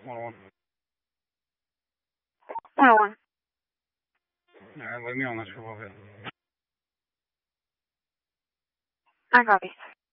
Bueno, Bueno, bueno, dormido no se puede ver. I got it.